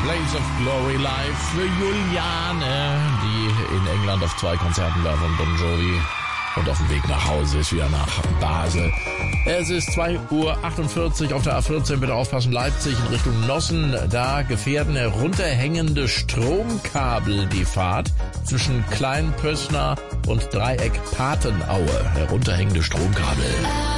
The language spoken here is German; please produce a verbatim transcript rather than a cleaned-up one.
Blaze of Glory live für Juliane, die in England auf zwei Konzerten war von Bon Jovi und auf dem Weg nach Hause ist, wieder nach Basel. Es ist zwei Uhr achtundvierzig auf der A vierzehn, bitte aufpassen, Leipzig in Richtung Nossen. Da gefährden herunterhängende Stromkabel die Fahrt zwischen Kleinpössner und Dreieck Patenaue. Herunterhängende Stromkabel.